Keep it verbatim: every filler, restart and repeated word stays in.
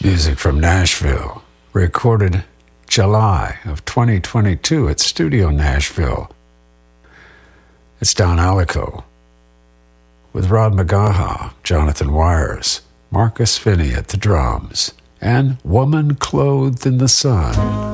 Music from Nashville, recorded July of twenty twenty-two at Studio Nashville. It's Don Alico, with Rod McGaha, Jonathan Wires, Marcus Finney at the drums, and Woman Clothed in the Sun.